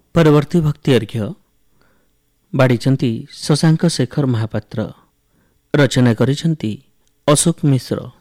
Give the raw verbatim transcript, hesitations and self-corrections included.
ପରବର୍ତ୍ତୀ ଭକ୍ତି ଅର୍ଘ୍ୟ ବାଡ଼ିଛନ୍ତି ଶଶାଙ୍କ ଶେଖର ମହାପାତ୍ର, ରଚନା କରିଛନ୍ତି ଅଶୋକ ମିଶ୍ର।